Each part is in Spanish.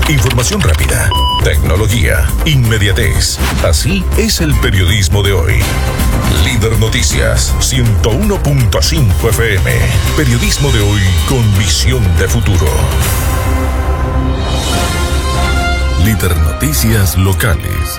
Información rápida, tecnología, inmediatez. Así es el periodismo de hoy. Líder Noticias 101.5 FM. Periodismo de hoy con visión de futuro. Líder Noticias locales.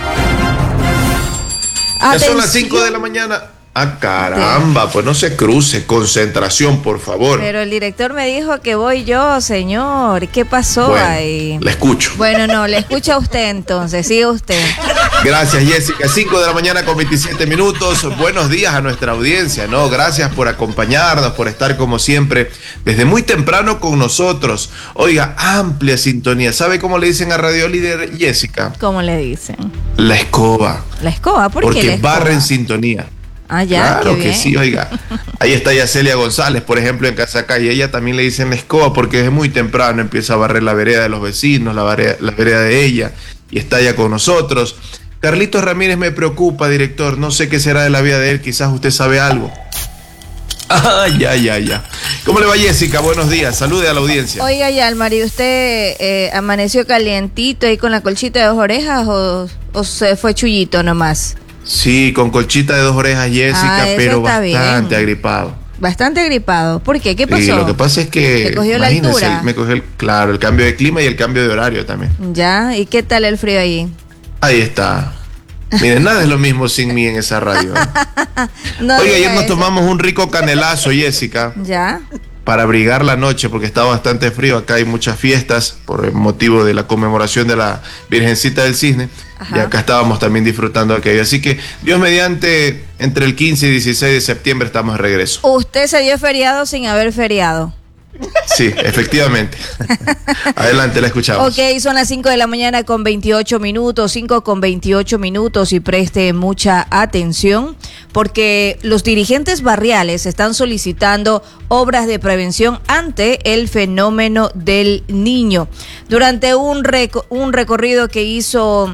Ya son las 5 de la mañana. Ah, caramba, pues no se cruce. Concentración, por favor. Pero el director me dijo que voy yo, señor. ¿Qué pasó bueno, ahí? Le escucho. Bueno, no, le escucho a usted entonces. Sigue usted. Gracias, Jessica. 5 de la mañana con 27 minutos. Buenos días a nuestra audiencia, ¿no? Gracias por acompañarnos, por estar como siempre desde muy temprano con nosotros. Oiga, amplia sintonía. ¿Sabe cómo le dicen a Radio Líder, Jessica? ¿Cómo le dicen? La escoba. ¿La escoba? ¿Por Porque qué la escoba? barra en sintonía. Ah, ya, claro qué que bien. sí, oiga. Ahí está Yacelia González, por ejemplo, en Casaca, y ella también le dicen la escoba porque desde muy temprano empieza a barrer la vereda de los vecinos, la vereda de ella, y está ya con nosotros. Carlitos Ramírez me preocupa, director, no sé qué será de la vida de él, quizás usted sabe algo. Ah, ya. ¿Cómo le va, Jessica? Buenos días, salude a la audiencia. Oiga, Yalmari, ¿usted amaneció calientito ahí con la colchita de 2 orejas o se fue chullito nomás? Sí, con colchita de 2 orejas, Jessica, pero bastante bien. agripado. Bastante agripado. ¿Por qué? ¿Qué pasó? Y lo que pasa es que ¿Le cogió la altura? Me cogió el cambio de clima y el cambio de horario también. Ya, ¿y qué tal el frío ahí? Ahí está. Miren, nada es lo mismo sin mí en esa radio. No. Oiga, ayer nos tomamos un rico canelazo, Jessica. Ya. Para abrigar la noche, porque está bastante frío. Acá hay muchas fiestas por el motivo de la conmemoración de la Virgencita del Cisne. Ajá. Y acá estábamos también disfrutando de aquello. Así que, Dios mediante, entre el 15 y 16 de septiembre estamos de regreso. ¿Usted se dio feriado sin haber feriado? Sí, efectivamente. Adelante, la escuchamos. Ok, son las 5 de la mañana con 28 minutos, 5 con 28 minutos, y preste mucha atención porque los dirigentes barriales están solicitando obras de prevención ante el fenómeno del Niño. Durante un recorrido que hizo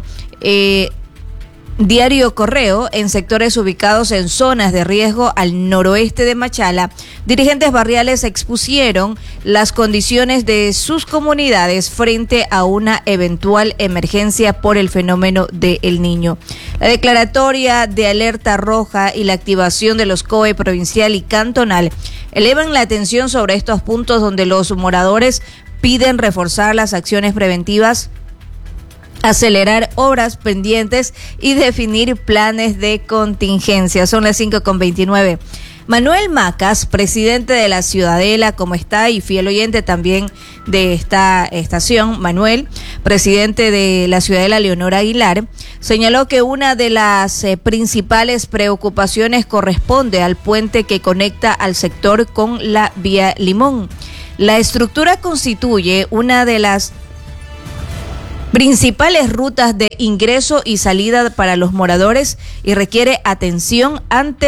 Diario Correo en sectores ubicados en zonas de riesgo al noroeste de Machala, dirigentes barriales expusieron las condiciones de sus comunidades frente a una eventual emergencia por el fenómeno del Niño. La declaratoria de alerta roja y la activación de los COE provincial y cantonal elevan la atención sobre estos puntos donde los moradores piden reforzar las acciones preventivas, acelerar obras pendientes y definir planes de contingencia. Son las 5:29. Manuel Macas, presidente de la Ciudadela, ¿cómo está? Y fiel oyente también de esta estación. Manuel, presidente de la Ciudadela, Leonor Aguilar, señaló que una de las principales preocupaciones corresponde al puente que conecta al sector con la vía Limón. La estructura constituye una de las principales rutas de ingreso y salida para los moradores y requiere atención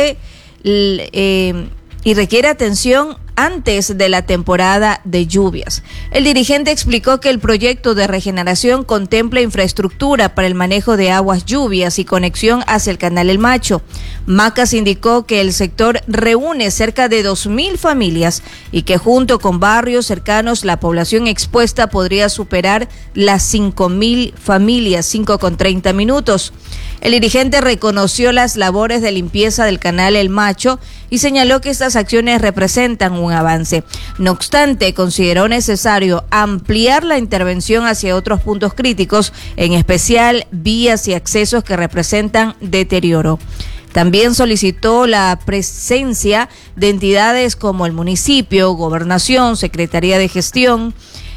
antes de la temporada de lluvias. El dirigente explicó que el proyecto de regeneración contempla infraestructura para el manejo de aguas lluvias y conexión hacia el Canal El Macho. Macas indicó que el sector reúne cerca de 2.000 familias y que junto con barrios cercanos la población expuesta podría superar las 5.000 familias. 5:30 minutos. El dirigente reconoció las labores de limpieza del Canal El Macho y señaló que estas acciones representan un avance. No obstante, consideró necesario ampliar la intervención hacia otros puntos críticos, en especial vías y accesos que representan deterioro. También solicitó la presencia de entidades como el municipio, Gobernación, Secretaría de Gestión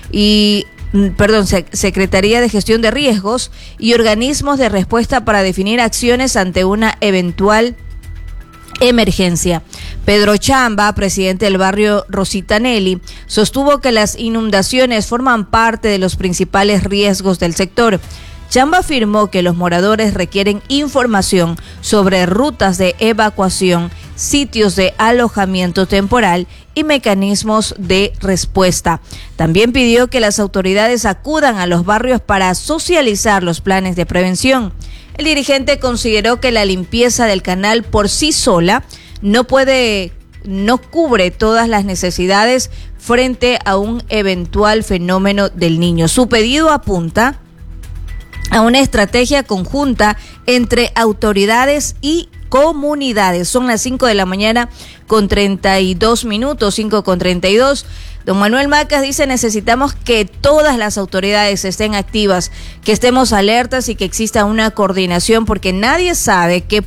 de Riesgos y organismos de respuesta para definir acciones ante una eventual emergencia. Pedro Chamba, presidente del barrio Rosita Nelly, sostuvo que las inundaciones forman parte de los principales riesgos del sector. Chamba afirmó que los moradores requieren información sobre rutas de evacuación, sitios de alojamiento temporal y mecanismos de respuesta. También pidió que las autoridades acudan a los barrios para socializar los planes de prevención. El dirigente consideró que la limpieza del canal por sí sola no puede no cubre todas las necesidades frente a un eventual fenómeno del Niño. Su pedido apunta a una estrategia conjunta entre autoridades y comunidades. Son las 5 de la mañana con 32 minutos, 5:32. Don Manuel Macas dice: necesitamos que todas las autoridades estén activas, que estemos alertas y que exista una coordinación, porque nadie sabe qué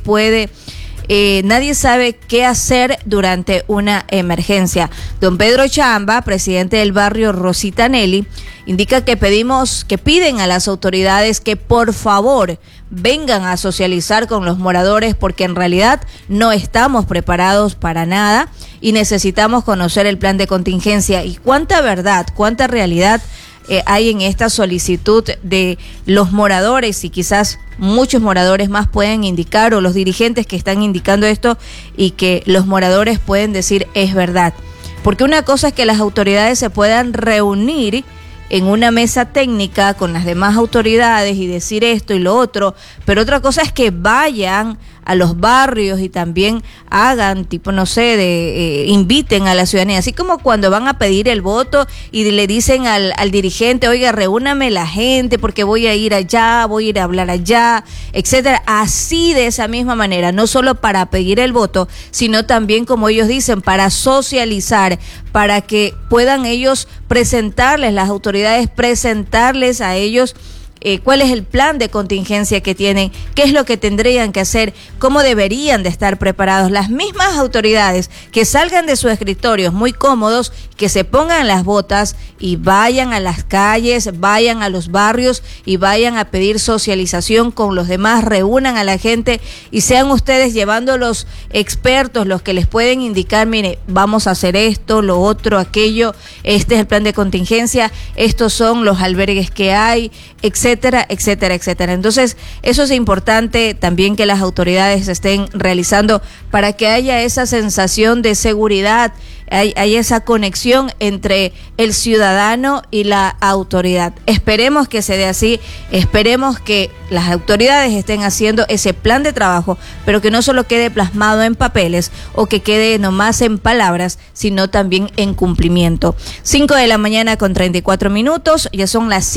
hacer durante una emergencia. Don Pedro Chamba, presidente del barrio Rosita Nelly, indica que piden a las autoridades que por favor vengan a socializar con los moradores, porque en realidad no estamos preparados para nada y necesitamos conocer el plan de contingencia. Y cuánta verdad, cuánta realidad hay en esta solicitud de los moradores, y quizás muchos moradores más pueden indicar, o los dirigentes que están indicando esto, y que los moradores pueden decir es verdad. Porque una cosa es que las autoridades se puedan reunir en una mesa técnica con las demás autoridades y decir esto y lo otro, pero otra cosa es que vayan a los barrios y también hagan tipo, no sé, inviten a la ciudadanía, así como cuando van a pedir el voto y le dicen al dirigente: oiga, reúname la gente porque voy a ir allá, voy a ir a hablar allá, etcétera. Así, de esa misma manera, no solo para pedir el voto, sino también, como ellos dicen, para socializar, para que puedan ellos presentarles, las autoridades presentarles a ellos cuál es el plan de contingencia que tienen, qué es lo que tendrían que hacer, cómo deberían de estar preparados. Las mismas autoridades que salgan de sus escritorios muy cómodos, que se pongan las botas y vayan a las calles, vayan a los barrios y vayan a pedir socialización con los demás, reúnan a la gente y sean ustedes llevando los expertos, los que les pueden indicar: mire, vamos a hacer esto, lo otro, aquello, este es el plan de contingencia, estos son los albergues que hay, etcétera, etcétera, etcétera. Entonces, eso es importante también que las autoridades estén realizando para que haya esa sensación de seguridad, hay esa conexión entre el ciudadano y la autoridad. Esperemos que se dé así, esperemos que las autoridades estén haciendo ese plan de trabajo, pero que no solo quede plasmado en papeles o que quede nomás en palabras, sino también en cumplimiento. 5 de la mañana con 34 minutos, ya son las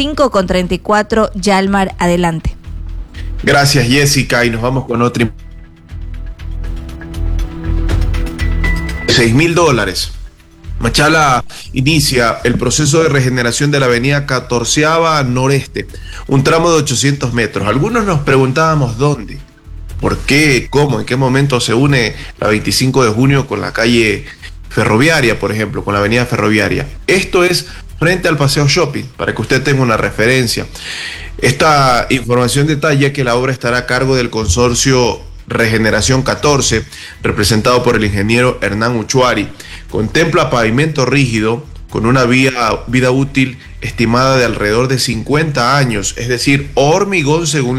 5:34, Yalmar, adelante. Gracias, Jessica, y nos vamos con otra. $6,000. Machala inicia el proceso de regeneración de la avenida 14ª Noreste, un tramo de 800 metros. Algunos nos preguntábamos dónde, por qué, cómo, en qué momento se une la 25 de junio con la calle Ferroviaria, por ejemplo, con la avenida Ferroviaria. Esto es frente al Paseo Shopping, para que usted tenga una referencia. Esta información detalla que la obra estará a cargo del consorcio Regeneración 14, representado por el ingeniero Hernán Uchuari. Contempla pavimento rígido con una vida útil estimada de alrededor de 50 años, es decir, hormigón según